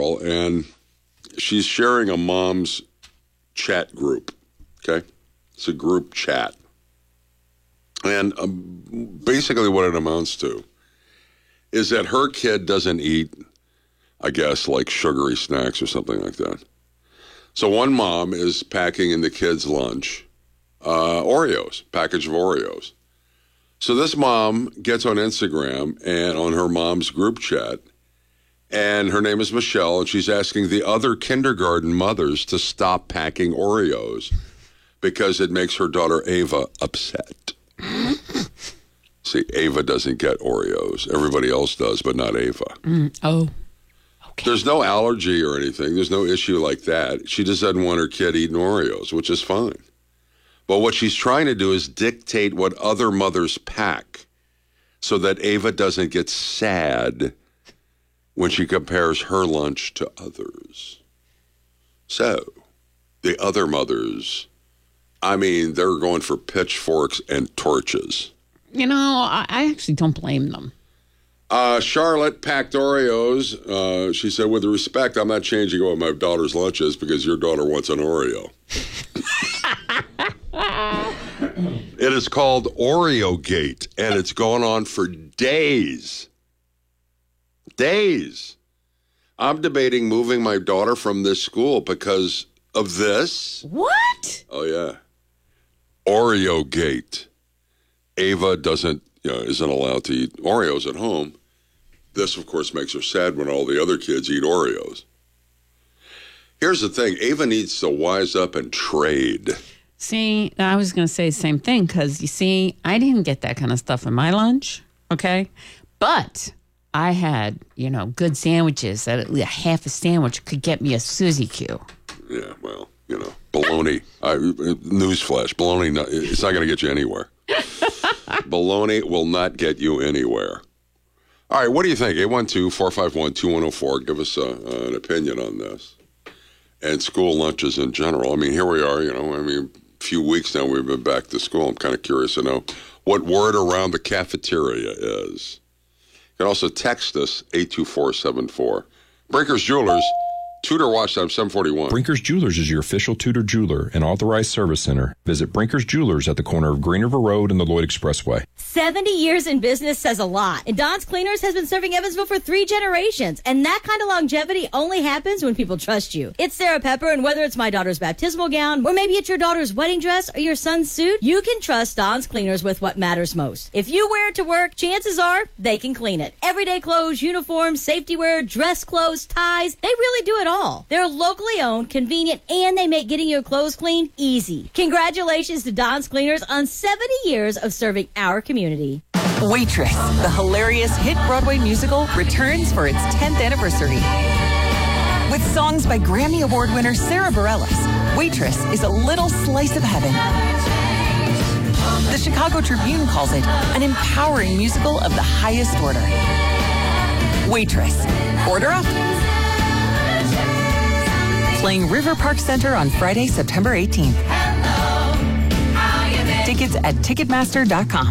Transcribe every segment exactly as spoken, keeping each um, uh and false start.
girl, and she's sharing a mom's chat group, okay? It's a group chat. And um, basically what it amounts to is that her kid doesn't eat, I guess, like sugary snacks or something like that. So one mom is packing in the kid's lunch uh, Oreos, package of Oreos. So this mom gets on Instagram and on her mom's group chat, and her name is Michelle, and she's asking the other kindergarten mothers to stop packing Oreos because it makes her daughter Ava upset. See, Ava doesn't get Oreos. Everybody else does, but not Ava. Mm, oh, okay. There's no allergy or anything. There's no issue like that. She just doesn't want her kid eating Oreos, which is fine. But what she's trying to do is dictate what other mothers pack so that Ava doesn't get sad when she compares her lunch to others. So, the other mothers, I mean, they're going for pitchforks and torches. You know, I, I actually don't blame them. Uh, Charlotte packed Oreos. Uh, she said, with respect, I'm not changing what my daughter's lunch is because your daughter wants an Oreo. It is called Oreo Gate, and it's gone on for days. Days. I'm debating moving my daughter from this school because of this. What? Oh, yeah. Oreo Gate. Ava doesn't, you know, isn't allowed to eat Oreos at home. This, of course, makes her sad when all the other kids eat Oreos. Here's the thing. Ava needs to wise up and trade. See, I was going to say the same thing because, you see, I didn't get that kind of stuff in my lunch, okay? But I had, you know, good sandwiches. That a half a sandwich could get me a Suzy Q. Yeah, well, you know, bologna. I, newsflash, bologna, not, it's not going to get you anywhere. Bologna will not get you anywhere. All right, what do you think? eight one two, four five one, two one zero four. Give us a, uh, an opinion on this. And school lunches in general. I mean, here we are, you know, I mean, a few weeks now we've been back to school. I'm kind of curious to know what word around the cafeteria is. You can also text us, eight two four seven four. Brinkers Jewelers, Tudor Watch Time, seven forty-one. Brinkers Jewelers is your official Tudor jeweler and authorized service center. Visit Brinkers Jewelers at the corner of Green River Road and the Lloyd Expressway. seventy years in business says a lot. And Don's Cleaners has been serving Evansville for three generations. And that kind of longevity only happens when people trust you. It's Sarah Pepper, and whether it's my daughter's baptismal gown, or maybe it's your daughter's wedding dress or your son's suit, you can trust Don's Cleaners with what matters most. If you wear it to work, chances are they can clean it. Everyday clothes, uniforms, safety wear, dress clothes, ties, they really do it all. They're locally owned, convenient, and they make getting your clothes clean easy. Congratulations to Don's Cleaners on seventy years of serving our community. Waitress, the hilarious hit Broadway musical, returns for its tenth anniversary. With songs by Grammy Award winner Sarah Bareilles, Waitress is a little slice of heaven. The Chicago Tribune calls it an empowering musical of the highest order. Waitress. Order up. Playing River Park Center on Friday, September eighteenth. Tickets at Ticketmaster dot com.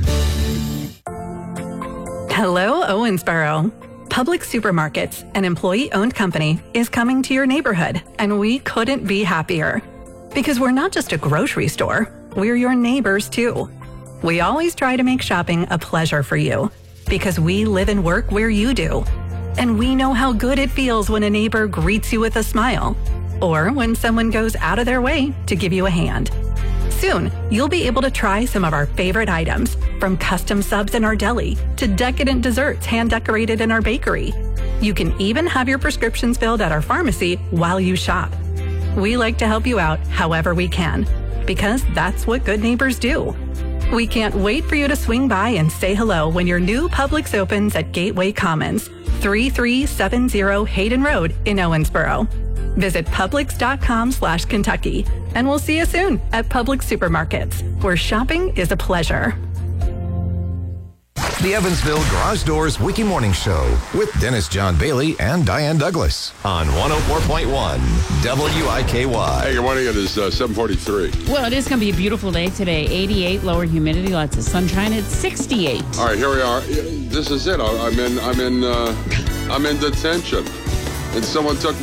Hello, Owensboro. Public Supermarkets, an employee-owned company, is coming to your neighborhood, and we couldn't be happier. Because we're not just a grocery store, we're your neighbors too. We always try to make shopping a pleasure for you, because we live and work where you do. And we know how good it feels when a neighbor greets you with a smile, or when someone goes out of their way to give you a hand. Soon, you'll be able to try some of our favorite items, from custom subs in our deli to decadent desserts hand-decorated in our bakery. You can even have your prescriptions filled at our pharmacy while you shop. We like to help you out however we can, because that's what good neighbors do. We can't wait for you to swing by and say hello when your new Publix opens at Gateway Commons, thirty-three seventy Hayden Road in Owensboro. Visit Publix.com slash Kentucky, and we'll see you soon at Publix Supermarkets, where shopping is a pleasure. The Evansville Garage Doors Wiki Morning Show with Dennis John Bailey and Diane Douglas on one oh four point one W I K Y. Hey, good morning. It is uh, seven forty-three. Well, it is going to be a beautiful day today. eighty-eight, lower humidity, lots of sunshine. It's sixty-eight. All right, here we are. This is it. I'm in. I'm in. Uh, I'm in detention, and someone took